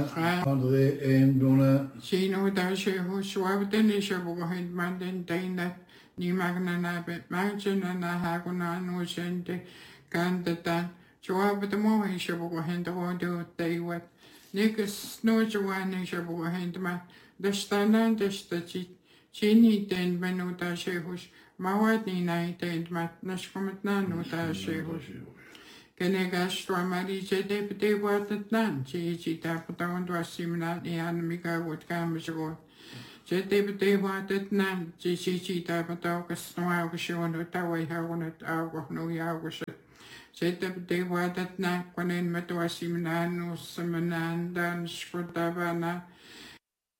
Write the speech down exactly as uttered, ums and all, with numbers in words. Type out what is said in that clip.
Andre en dona. Sino da she ho swabden is a bohin manden dana ni magna na bet magna na haguna no sente kandatan. Swab the mo is a bohin the one do they what. Nikas no jawan is a bohin ma. The stanan the stati. Chini den menuta shehus. Mawat ni na den mat nashkomat na nuta shehus. Kenegas Stramari Jede Pete Watat Nan, Chi Tapatawan Dwasimna, Yanamiga, what comes ago. Jede Pete Watat Nan, Chi Tapataukas, no Augustion, Tawai Hawanat, August, no Yagus. Jede Pete Watat Nan, Quanen Matuasimna, no Samanan, Dan Scrutavana,